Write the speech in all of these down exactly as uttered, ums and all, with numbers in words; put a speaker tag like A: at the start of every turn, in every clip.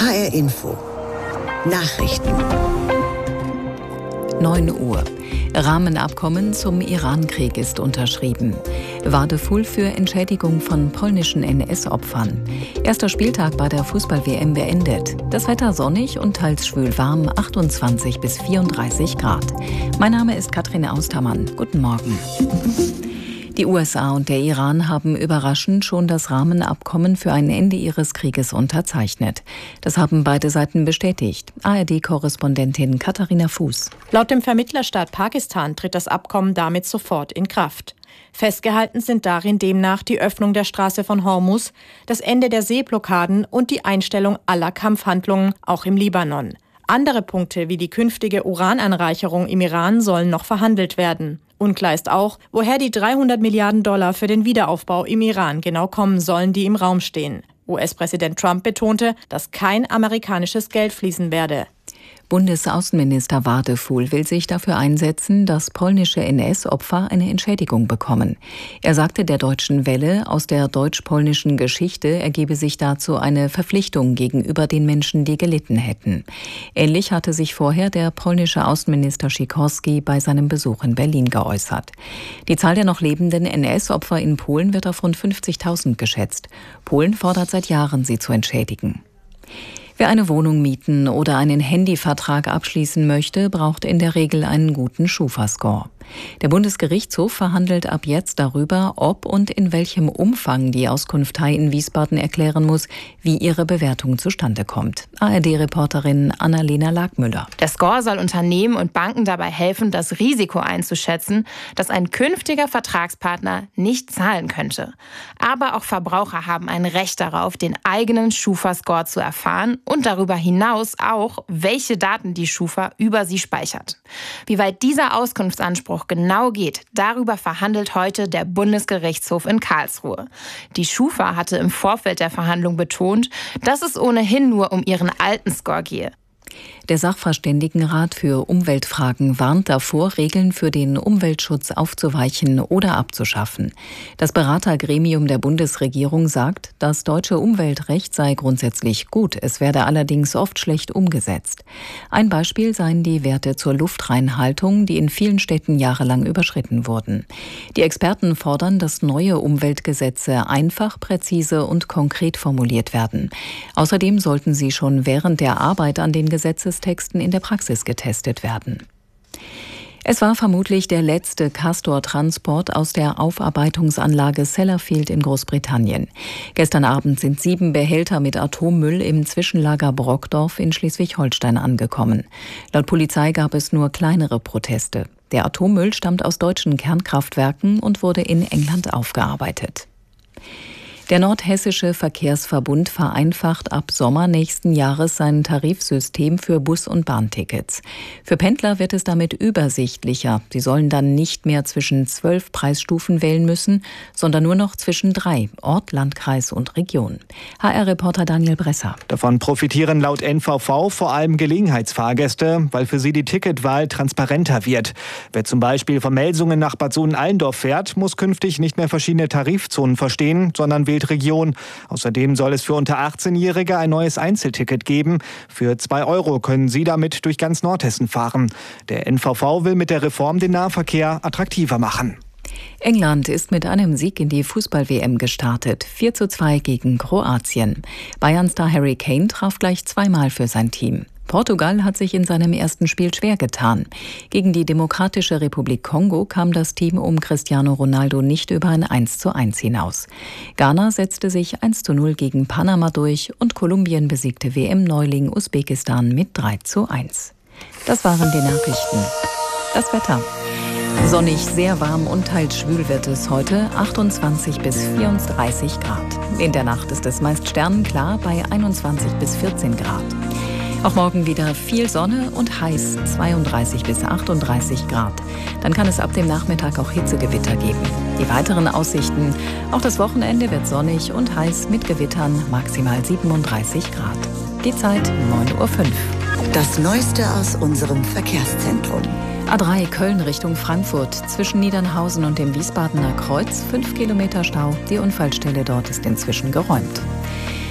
A: H R Info. Nachrichten.
B: neun Uhr. Rahmenabkommen zum Iran-Krieg ist unterschrieben. Wadefull für Entschädigung von polnischen N S-Opfern. Erster Spieltag bei der Fußball-W M beendet. Das Wetter sonnig und teils schwül warm, achtundzwanzig bis vierunddreißig Grad. Mein Name ist Katrin Austermann. Guten Morgen. Die U S A und der Iran haben überraschend schon das Rahmenabkommen für ein Ende ihres Krieges unterzeichnet. Das haben beide Seiten bestätigt. A R D-Korrespondentin Katharina Fuß.
C: Laut dem Vermittlerstaat Pakistan tritt das Abkommen damit sofort in Kraft. Festgehalten sind darin demnach die Öffnung der Straße von Hormuz, das Ende der Seeblockaden und die Einstellung aller Kampfhandlungen, auch im Libanon. Andere Punkte wie die künftige Urananreicherung im Iran sollen noch verhandelt werden. Unklar ist auch, woher die dreihundert Milliarden Dollar für den Wiederaufbau im Iran genau kommen sollen, die im Raum stehen. U S-Präsident Trump betonte, dass kein amerikanisches Geld fließen werde.
B: Bundesaußenminister Wadefull will sich dafür einsetzen, dass polnische N S-Opfer eine Entschädigung bekommen. Er sagte der Deutschen Welle, aus der deutsch-polnischen Geschichte ergebe sich dazu eine Verpflichtung gegenüber den Menschen, die gelitten hätten. Ähnlich hatte sich vorher der polnische Außenminister Sikorski bei seinem Besuch in Berlin geäußert. Die Zahl der noch lebenden N S-Opfer in Polen wird auf rund fünfzigtausend geschätzt. Polen fordert seit Jahren, sie zu entschädigen. Wer eine Wohnung mieten oder einen Handyvertrag abschließen möchte, braucht in der Regel einen guten Schufa-Score. Der Bundesgerichtshof verhandelt ab jetzt darüber, ob und in welchem Umfang die Auskunftei in Wiesbaden erklären muss, wie ihre Bewertung zustande kommt. A R D-Reporterin Annalena Lagmüller.
D: Der Score soll Unternehmen und Banken dabei helfen, das Risiko einzuschätzen, dass ein künftiger Vertragspartner nicht zahlen könnte. Aber auch Verbraucher haben ein Recht darauf, den eigenen Schufa-Score zu erfahren und darüber hinaus auch, welche Daten die Schufa über sie speichert. Wie weit dieser Auskunftsanspruch genau geht, darüber verhandelt heute der Bundesgerichtshof in Karlsruhe. Die Schufa hatte im Vorfeld der Verhandlung betont, dass es ohnehin nur um ihren alten Score gehe.
B: Der Sachverständigenrat für Umweltfragen warnt davor, Regeln für den Umweltschutz aufzuweichen oder abzuschaffen. Das Beratergremium der Bundesregierung sagt, das deutsche Umweltrecht sei grundsätzlich gut, es werde allerdings oft schlecht umgesetzt. Ein Beispiel seien die Werte zur Luftreinhaltung, die in vielen Städten jahrelang überschritten wurden. Die Experten fordern, dass neue Umweltgesetze einfach, präzise und konkret formuliert werden. Außerdem sollten sie schon während der Arbeit an den Gesetzestexten in der Praxis getestet werden. Es war vermutlich der letzte Castor-Transport aus der Aufarbeitungsanlage Sellafield in Großbritannien. Gestern Abend sind sieben Behälter mit Atommüll im Zwischenlager Brockdorf in Schleswig-Holstein angekommen. Laut Polizei gab es nur kleinere Proteste. Der Atommüll stammt aus deutschen Kernkraftwerken und wurde in England aufgearbeitet. Der Nordhessische Verkehrsverbund vereinfacht ab Sommer nächsten Jahres sein Tarifsystem für Bus- und Bahntickets. Für Pendler wird es damit übersichtlicher. Sie sollen dann nicht mehr zwischen zwölf Preisstufen wählen müssen, sondern nur noch zwischen drei: Ort, Landkreis und Region. H R-Reporter Daniel Bresser.
E: Davon profitieren laut N V V vor allem Gelegenheitsfahrgäste, weil für sie die Ticketwahl transparenter wird. Wer zum Beispiel von Melsungen nach Bad Sohn-Allendorf fährt, muss künftig nicht mehr verschiedene Tarifzonen verstehen, sondern wählt Region. Außerdem soll es für unter achtzehnjährige ein neues Einzelticket geben. Für zwei Euro können sie damit durch ganz Nordhessen fahren. Der N V V will mit der Reform den Nahverkehr attraktiver machen.
B: England ist mit einem Sieg in die Fußball-W M gestartet. vier zu zwei gegen Kroatien. Bayern-Star Harry Kane traf gleich zweimal für sein Team. Portugal hat sich in seinem ersten Spiel schwer getan. Gegen die Demokratische Republik Kongo kam das Team um Cristiano Ronaldo nicht über ein eins zu eins hinaus. Ghana setzte sich eins zu null gegen Panama durch und Kolumbien besiegte W M-Neuling Usbekistan mit drei zu eins. Das waren die Nachrichten. Das Wetter. Sonnig, sehr warm und teils schwül wird es heute, achtundzwanzig bis vierunddreißig Grad. In der Nacht ist es meist sternenklar bei einundzwanzig bis vierzehn Grad. Auch morgen wieder viel Sonne und heiß, zweiunddreißig bis achtunddreißig Grad. Dann kann es ab dem Nachmittag auch Hitzegewitter geben. Die weiteren Aussichten: Auch das Wochenende wird sonnig und heiß mit Gewittern, maximal siebenunddreißig Grad. Die Zeit neun Uhr fünf.
A: Das Neueste aus unserem Verkehrszentrum.
B: A drei Köln Richtung Frankfurt. Zwischen Niedernhausen und dem Wiesbadener Kreuz fünf Kilometer Stau. Die Unfallstelle dort ist inzwischen geräumt.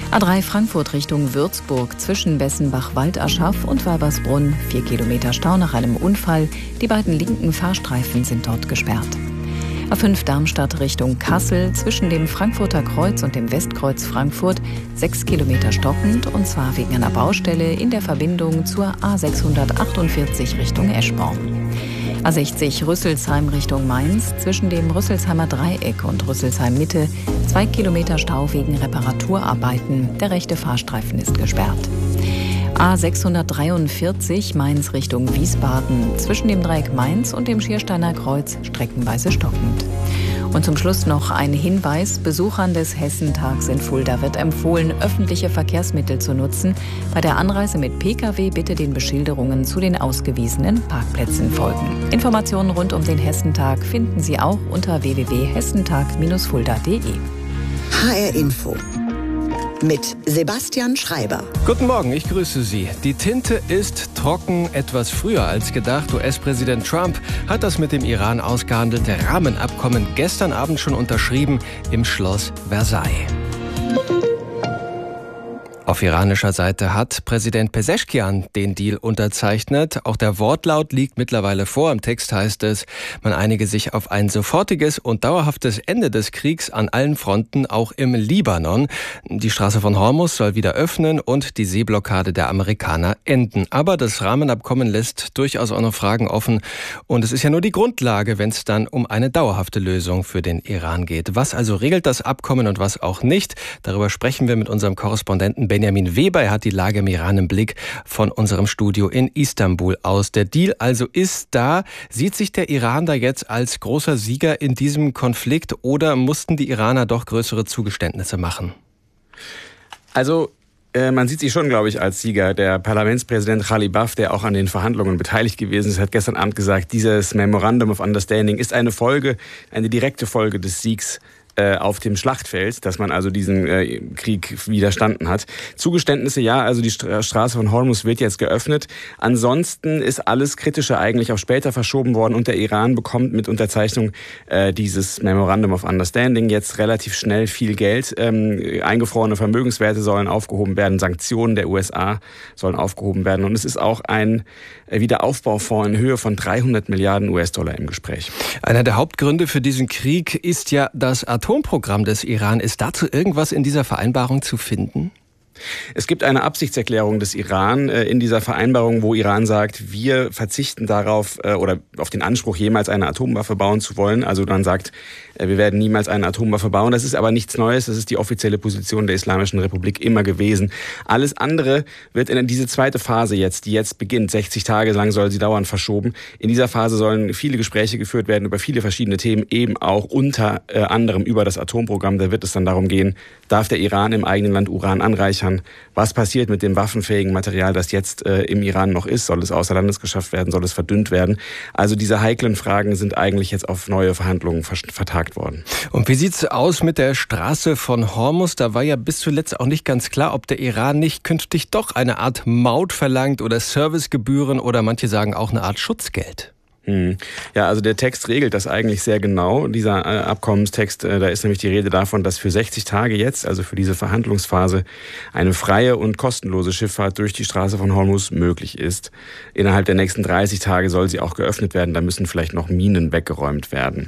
B: A drei Frankfurt Richtung Würzburg zwischen Bessenbach-Walderschaff und Weibersbrunn. Vier Kilometer Stau nach einem Unfall. Die beiden linken Fahrstreifen sind dort gesperrt. A fünf Darmstadt Richtung Kassel zwischen dem Frankfurter Kreuz und dem Westkreuz Frankfurt. Sechs Kilometer stockend und zwar wegen einer Baustelle in der Verbindung zur A sechshundertachtundvierzig Richtung Eschborn. A sechzig Rüsselsheim Richtung Mainz zwischen dem Rüsselsheimer Dreieck und Rüsselsheim Mitte. Zwei Kilometer Stau wegen Reparaturarbeiten. Der rechte Fahrstreifen ist gesperrt. A sechshundertdreiundvierzig Mainz Richtung Wiesbaden zwischen dem Dreieck Mainz und dem Schiersteiner Kreuz streckenweise stockend. Und zum Schluss noch ein Hinweis. Besuchern des Hessentags in Fulda wird empfohlen, öffentliche Verkehrsmittel zu nutzen. Bei der Anreise mit Pkw bitte den Beschilderungen zu den ausgewiesenen Parkplätzen folgen. Informationen rund um den Hessentag finden Sie auch unter w w w punkt hessentag Bindestrich fulda punkt d e.
A: H R Info mit Sebastian Schreiber.
F: Guten Morgen, ich grüße Sie. Die Tinte ist trocken, etwas früher als gedacht. U S-Präsident Trump hat das mit dem Iran ausgehandelte Rahmenabkommen gestern Abend schon unterschrieben im Schloss Versailles. Auf iranischer Seite hat Präsident Pezeshkian den Deal unterzeichnet. Auch der Wortlaut liegt mittlerweile vor. Im Text heißt es, man einige sich auf ein sofortiges und dauerhaftes Ende des Kriegs an allen Fronten, auch im Libanon. Die Straße von Hormuz soll wieder öffnen und die Seeblockade der Amerikaner enden. Aber das Rahmenabkommen lässt durchaus auch noch Fragen offen. Und es ist ja nur die Grundlage, wenn es dann um eine dauerhafte Lösung für den Iran geht. Was also regelt das Abkommen und was auch nicht? Darüber sprechen wir mit unserem Korrespondenten Benjamin Weber. Er hat die Lage im Iran im Blick von unserem Studio in Istanbul aus. Der Deal also ist da. Sieht sich der Iran da jetzt als großer Sieger in diesem Konflikt oder mussten die Iraner doch größere Zugeständnisse machen?
G: Also äh, man sieht sich schon, glaube ich, als Sieger. Der Parlamentspräsident Ghalibaf, der auch an den Verhandlungen beteiligt gewesen ist, hat gestern Abend gesagt, dieses Memorandum of Understanding ist eine Folge, eine direkte Folge des Siegs auf dem Schlachtfeld, dass man also diesen äh, Krieg widerstanden hat. Zugeständnisse, ja, also die Straße von Hormuz wird jetzt geöffnet. Ansonsten ist alles Kritische eigentlich auf später verschoben worden und der Iran bekommt mit Unterzeichnung äh, dieses Memorandum of Understanding jetzt relativ schnell viel Geld. Ähm, eingefrorene Vermögenswerte sollen aufgehoben werden, Sanktionen der U S A sollen aufgehoben werden und es ist auch ein äh, Wiederaufbaufonds in Höhe von dreihundert Milliarden U S-Dollar im Gespräch.
F: Einer der Hauptgründe für diesen Krieg ist ja das Atomprogramm des Iran. Ist dazu irgendwas in dieser Vereinbarung zu finden?
G: Es gibt eine Absichtserklärung des Iran äh, in dieser Vereinbarung, wo Iran sagt, wir verzichten darauf äh, oder auf den Anspruch, jemals eine Atomwaffe bauen zu wollen. Also dann sagt, äh, wir werden niemals eine Atomwaffe bauen. Das ist aber nichts Neues. Das ist die offizielle Position der Islamischen Republik immer gewesen. Alles andere wird in diese zweite Phase jetzt, die jetzt beginnt, sechzig Tage lang soll sie dauern, verschoben. In dieser Phase sollen viele Gespräche geführt werden über viele verschiedene Themen, eben auch unter äh, anderem über das Atomprogramm. Da wird es dann darum gehen, darf der Iran im eigenen Land Uran anreichern? Was passiert mit dem waffenfähigen Material, das jetzt äh, im Iran noch ist? Soll es außer Landes geschafft werden? Soll es verdünnt werden? Also diese heiklen Fragen sind eigentlich jetzt auf neue Verhandlungen vertagt worden.
F: Und wie sieht's aus mit der Straße von Hormuz? Da war ja bis zuletzt auch nicht ganz klar, ob der Iran nicht künftig doch eine Art Maut verlangt oder Servicegebühren oder manche sagen auch eine Art Schutzgeld.
G: Hm. Ja, also der Text regelt das eigentlich sehr genau. Dieser äh, Abkommenstext, äh, da ist nämlich die Rede davon, dass für sechzig Tage jetzt, also für diese Verhandlungsphase, eine freie und kostenlose Schifffahrt durch die Straße von Hormuz möglich ist. Innerhalb der nächsten dreißig Tage soll sie auch geöffnet werden. Da müssen vielleicht noch Minen weggeräumt werden.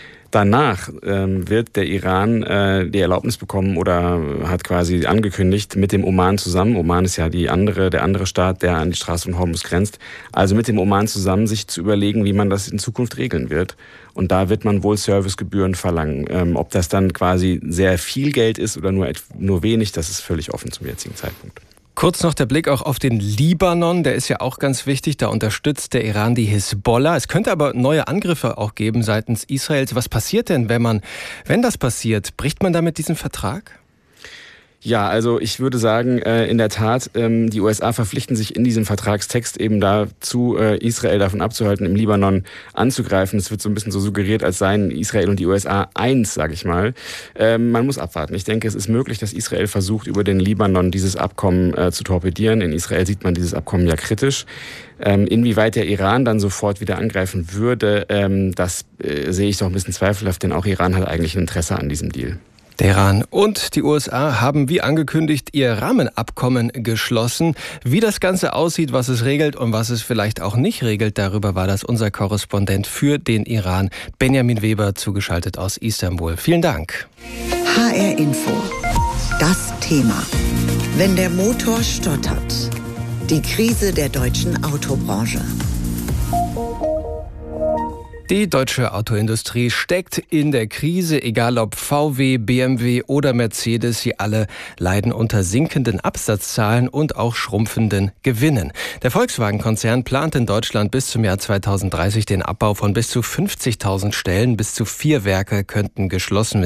G: Danach ähm, wird der Iran äh, die Erlaubnis bekommen oder hat quasi angekündigt, mit dem Oman zusammen, Oman ist ja die andere, der andere Staat, der an die Straße von Hormuz grenzt, also mit dem Oman zusammen sich zu überlegen, wie man das in Zukunft regeln wird. Und da wird man wohl Servicegebühren verlangen. Ähm, ob das dann quasi sehr viel Geld ist oder nur, nur wenig, das ist völlig offen zum jetzigen Zeitpunkt.
F: Kurz noch der Blick auch auf den Libanon, der ist ja auch ganz wichtig, da unterstützt der Iran die Hisbollah. Es könnte aber neue Angriffe auch geben seitens Israels. Was passiert denn, wenn man, wenn das passiert, bricht man damit diesen Vertrag?
G: Ja, also ich würde sagen, äh, in der Tat, ähm, die U S A verpflichten sich in diesem Vertragstext eben dazu, äh, Israel davon abzuhalten, im Libanon anzugreifen. Es wird so ein bisschen so suggeriert, als seien Israel und die U S A eins, sage ich mal. Ähm, man muss abwarten. Ich denke, es ist möglich, dass Israel versucht, über den Libanon dieses Abkommen äh, zu torpedieren. In Israel sieht man dieses Abkommen ja kritisch. Ähm, inwieweit der Iran dann sofort wieder angreifen würde, ähm, das äh, sehe ich doch ein bisschen zweifelhaft, denn auch Iran hat eigentlich ein Interesse an diesem Deal.
F: Der Iran und die U S A haben wie angekündigt ihr Rahmenabkommen geschlossen. Wie das Ganze aussieht, was es regelt und was es vielleicht auch nicht regelt, darüber war das unser Korrespondent für den Iran, Benjamin Weber, zugeschaltet aus Istanbul. Vielen Dank.
A: H R Info. Das Thema. Wenn der Motor stottert. Die Krise der deutschen Autobranche.
F: Die deutsche Autoindustrie steckt in der Krise, egal ob V W, B M W oder Mercedes. Sie alle leiden unter sinkenden Absatzzahlen und auch schrumpfenden Gewinnen. Der Volkswagen-Konzern plant in Deutschland bis zum Jahr zweitausenddreißig den Abbau von bis zu fünfzigtausend Stellen. Bis zu vier Werke könnten geschlossen werden.